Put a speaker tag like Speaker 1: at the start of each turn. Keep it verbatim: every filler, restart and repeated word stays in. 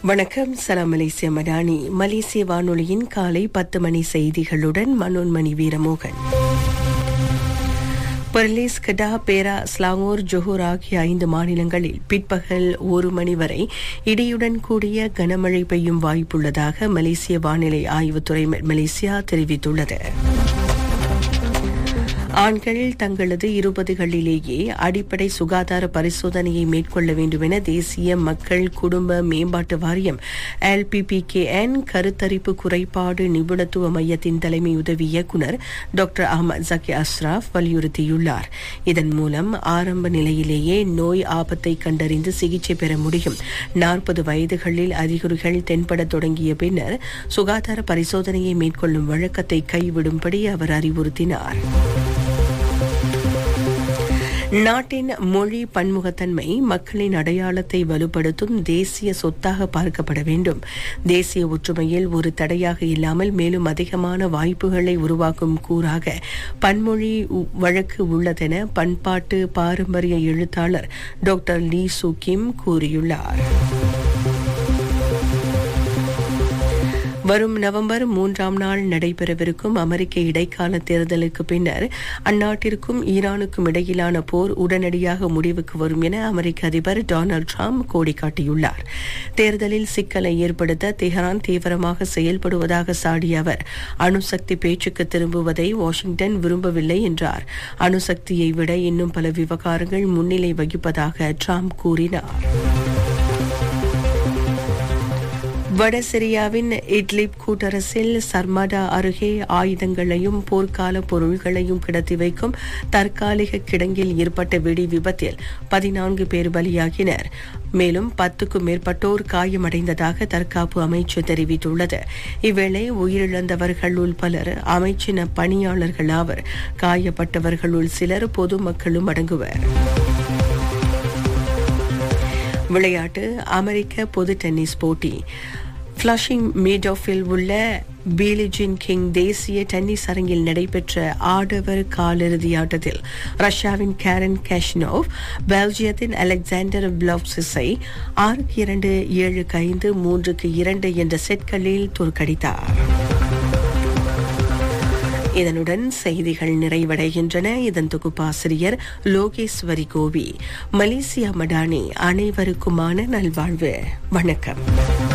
Speaker 1: வணக்கம். சலாம் மலேசிய மடானி. மலேசிய வானொலியின் காலை பத்து மணி செய்திகளுடன் மனோன்மணி வீரமோகன். பெர்லிஸ், கடா, பேரா, ஸ்லாங்கூர், ஜொஹூர் ஆகிய ஐந்து மாநிலங்களில் பிற்பகல் ஒரு மணி வரை இடியுடன் கூடிய கனமழை பெய்யும் வாய்ப்புள்ளதாக மலேசிய வானிலை ஆய்வுத்துறை மலேசியா தெரிவித்துள்ளது. ஆண்கள் தங்களது இருபதுகளிலேயே அடிப்படை சுகாதார பரிசோதனையை மேற்கொள்ள வேண்டும் என தேசிய மக்கள் குடும்ப மேம்பாட்டு வாரியம் L B B K N கருத்தரிப்பு குறைபாடு நிபுணத்துவ மையத்தின் தலைமை உதவி இயக்குநர் டாக்டர் அஹ்மத் ஜக்கி அஸ்ராப் வலியுறுத்தியுள்ளார். இதன் மூலம் ஆரம்ப நிலையிலேயே நோய் ஆபத்தை கண்டறிந்து சிகிச்சை பெற முடியும். நாற்பது வயதுகளில் அறிகுறிகள் தென்பட தொடங்கிய பின்னர் சுகாதார பரிசோதனையை மேற்கொள்ளும் வழக்கத்தை கைவிடும்படி அவர் அறிவுறுத்தினார். நாட்டின் மொழி பன்முகத்தன்மை மக்களின் அடையாளத்தை வலுப்படுத்தும் தேசிய சொத்தாக பார்க்கப்பட வேண்டும். தேசிய ஒற்றுமையில் ஒரு தடையாக இல்லாமல் மேலும் அதிகமான வாய்ப்புகளை உருவாக்கும் கூறாக பன்மொழி வழக்கு உள்ளதென பண்பாட்டு பாரம்பரிய எழுத்தாளர் டாக்டர் லீ சூ கிம் கூறியுள்ளார். வரும் நவம்பர் மூன்றாம் நாள் நடைபெறவிருக்கும் அமெரிக்க இடைக்கால தேர்தலுக்கு பின்னர் அந்நாட்டிற்கும் ஈரானுக்கும் இடையிலான போர் உடனடியாக முடிவுக்கு வரும் என அமெரிக்க அதிபர் டொனால்டு டிரம்ப் கோடி காட்டியுள்ளார். தேர்தலில் சிக்கலை ஏற்படுத்த தெஹ்ரான் தீவிரமாக செயல்படுவதாக சாடிய அவர் அணுசக்தி பேச்சுக்கு திரும்புவதை வாஷிங்டன் விரும்பவில்லை என்றார். அணுசக்தியை விட இன்னும் பல விவகாரங்கள் முன்னிலை வகிப்பதாக டிரம்ப் கூறினார். வட சிரியாவின் இட்லிப் கூட்டரசில் சர்மடா அருகே ஆயுதங்களையும் போர்க்கால பொருள்களையும் கிடத்தி வைக்கும் தற்காலிக கிடங்கில் ஏற்பட்ட வெடி விபத்தில் பதினான்கு பேர் பலியாகினர். மேலும் பத்துக்கும் மேற்பட்டோர் காயமடைந்ததாக தற்காப்பு அமைச்சு தெரிவித்துள்ளது. இவ்வேளை உயிரிழந்தவர்களுள் பலர் அமைச்சின பணியாளர்கள் ஆவர். காயப்பட்டவர்களுள் சிலர் பொதுமக்களும் அடங்குவர். விளையாட்டு. அமெரிக்க பொது டென்னிஸ் போட்டி ஃபிளஷிங் மீடோஃபில் உள்ள பீலிஜின் கிங் தேசிய டென்னிஸ் அரங்கில் நடைபெற்ற ஆடவர் காலிறுதி ஆட்டத்தில் ரஷ்யாவின் கேரன் கேஷ்னோவ் பெல்ஜியத்தின் அலெக்சாண்டர் பிளவ்சிஸை ஆறுக்கு இரண்டு, ஏழுக்கு ஐந்து, மூன்றுக்கு இரண்டு என்ற செட்களில் தோற்கடித்தார். இதனுடன் செய்திகள் நிறைவடைகின்றன. இதன் தொகுப்பாசிரியர் லோகேஸ்வரி கோவி. மலேசியா மடானி. அனைவருக்குமான நல்வாழ்வு. வணக்கம்.